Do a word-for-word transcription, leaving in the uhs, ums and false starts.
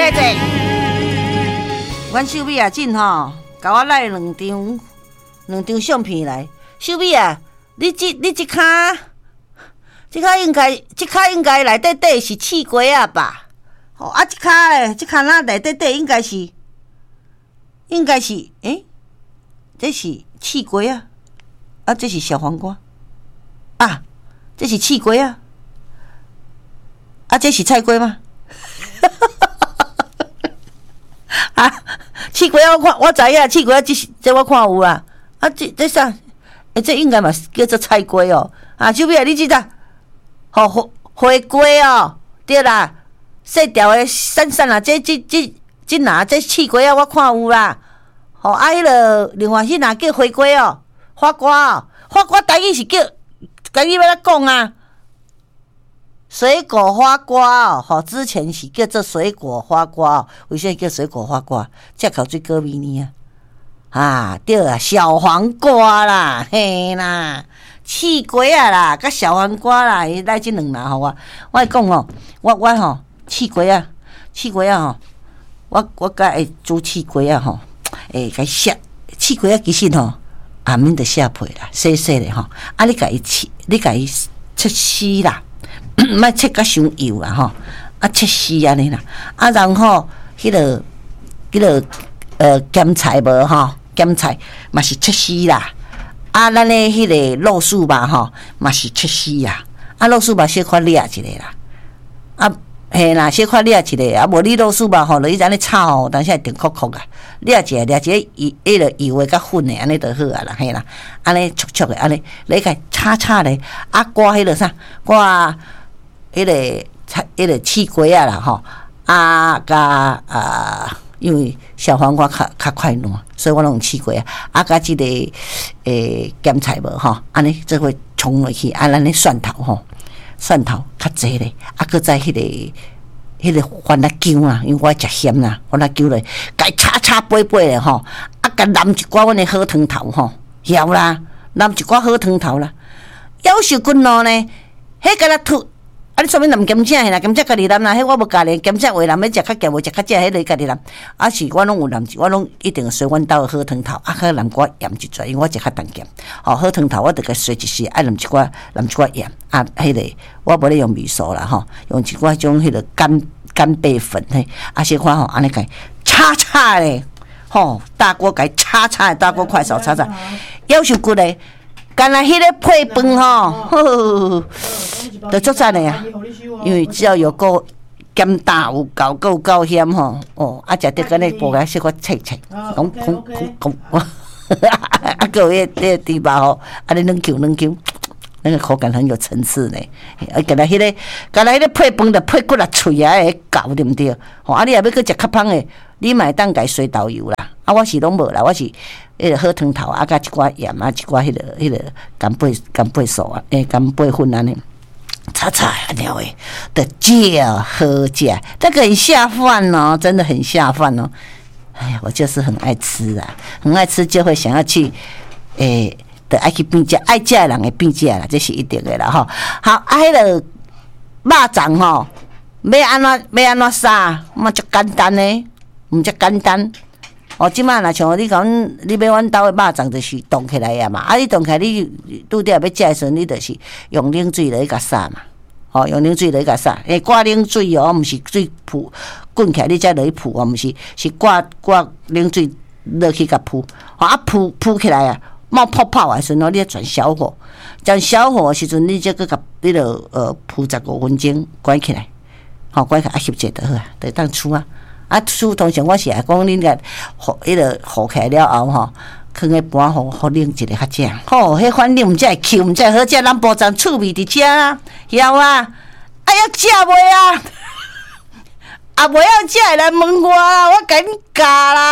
坐坐。阮秀美啊，进吼，甲我来两张两张相片来。秀美啊，你即你即骹，即骹应该即骹应该内底底是刺瓜啊吧？吼啊，即骹诶，即骹那内底底应该是应该是诶、欸，这是刺瓜啊，啊，这是小黄瓜啊，这是刺瓜啊，啊，这是菜瓜吗？啊，刺瓜我看我知影，刺瓜这这我看有啦。啊，这这啥？诶、欸，这应该嘛叫做菜瓜哦。啊，小美啊，你知影？吼、哦，花花哦，对啦，细条的散散啊，这这这这哪这刺瓜啊，我看有啦。吼、哦，啊，迄个另外迄哪叫花瓜哦，花瓜哦，花瓜台语是叫，台语要怎讲啊？水果花瓜哦，吼，之前是叫做水果花瓜哦，为啥叫水果花瓜？这口水歌迷呢啊？啊，对啊，小黄瓜啦，嘿啦，刺瓜啊啦，甲小黄瓜啦，来这两啦吼我，我会讲哦，我我吼刺瓜啊，刺瓜啊吼，我我甲会煮刺瓜啊吼，诶，甲削刺瓜啊，其实吼下面着削皮啦，细细的吼，啊，你甲伊切，你甲伊切丝啦。莫切甲伤油啦吼，啊切丝安尼啦，啊然后迄、那个迄、那个呃咸菜无吼，咸菜嘛是切丝啦，啊咱诶迄个肉丝吧吼，嘛是切丝啦，啊肉丝吧小可掠一个啦，啊嘿啦小可掠一个，啊无你肉丝吧吼，就伊安尼炒吼，但是会定壳壳啊，掠一个掠一个伊迄个油诶较粉诶，安尼就好啊啦，嘿啦，安尼脆脆诶，安尼你甲炒炒咧，啊挂迄个啥挂。迄个菜，迄个刺瓜啊啦吼，啊加啊，因为小黄瓜较较快烂，所以我拢用刺瓜啊，啊加即、这个诶咸菜无吼，安尼这会冲落去，啊咱咧蒜头吼，蒜头较济咧，啊搁在迄、那个迄、那个番辣姜啊，因为我爱食咸啦，番辣姜咧，甲伊炒炒粿粿咧吼，啊甲淋一寡阮的好汤头吼，晓啦，淋一寡好汤头啦，夭寿滚咯呢，迄个啦吐。啊！你说明淋咸菜啦，咸菜家己淋啦，迄我无教咧，咸菜话淋要食较咸，无食较食，迄个家己淋。啊是我拢有淋，我拢一定随阮兜好汤头，啊，佮淋寡盐一撮，因为我食较重咸。吼、哦，好汤头我着甲水一丝，爱淋一寡淋一寡盐。啊，迄、那个我无咧用味素啦，吼，用一寡种迄个干干贝粉嘿，啊，小可吼安尼甲炒炒咧，吼，大锅甲炒炒诶，大锅快手炒炒，夭寿骨咧。干那迄个配饭吼，都足赞的呀！因为只要有够咸淡有够够够咸吼，哦，啊，食得干那补个小可脆脆，讲讲讲讲，啊，个迄迄猪肉吼，啊，你软 Q 软 Q， 那个口感很有层次呢。啊，干那迄个干那迄个配饭的配骨力脆啊，会搞对不对？吼，啊，你也要去食较芳的，你买当改水豆油啦。啊，我是拢无啦，我是迄个好汤头啊，加一寡盐啊，一寡迄、那个迄、那个干贝干贝素啊，诶，干贝粉安尼，炒炒安尼诶，的就好食，这个很下饭哦，真的很下饭哦。哎呀，我就是很爱吃啊，很爱吃就会想要去，诶，的爱去变食，爱食的人会变食啦，这是一定的啦吼。好，啊，迄、那个肉粽吼，要安怎要安怎杀，嘛足简单呢，毋足简单。哦，即摆若像你讲，你买阮兜的肉粽就是冻起来啊嘛，啊，你冻起来，你拄着要食的时阵，你就是用冷水来甲杀嘛，哦，用冷水来甲杀，诶，挂冷水哦，毋是水扑滚起来，你才落去扑哦，毋是是挂挂冷水落去甲扑，哦，啊扑扑起来啊，冒泡泡的时阵，你要转小火，转小火的时阵，你则去甲迄个呃扑十五分钟，关起来，吼、哦，关起来啊，翕者就好啊，就当煮啊。啊，煮通常我是爱讲，恁个和迄个和起来了后吼，放个盘互互冷一个较正。吼，迄反正毋才会 Q， 毋才好食，咱部长趣味伫遮啊，晓啊？啊，要食袂啊？啊，袂晓食来问我啊，我甲恁教啦。